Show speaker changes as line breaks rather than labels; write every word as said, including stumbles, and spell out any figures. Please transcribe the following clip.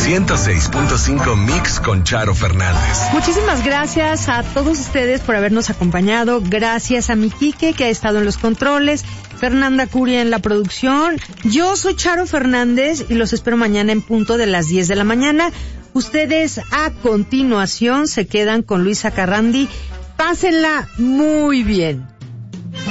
ciento seis punto cinco Mix con Charo Fernández.
Muchísimas gracias a todos ustedes por habernos acompañado. Gracias a mi Quique, que ha estado en los controles, Fernanda Curia en la producción. Yo soy Charo Fernández y los espero mañana en punto de las diez de la mañana. Ustedes a continuación se quedan con Luisa Carrandi. Pásenla muy bien.